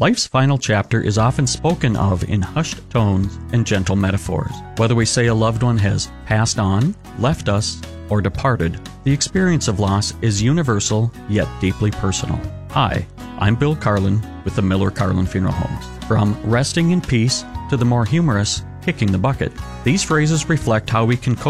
Life's final chapter is often spoken of in hushed tones and gentle metaphors. Whether we say a loved one has passed on, left us, or departed, the experience of loss is universal yet deeply personal. Hi, I'm Bill Carlin with the Miller Carlin Funeral Homes. From resting in peace to the more humorous kicking the bucket, these phrases reflect how we can cope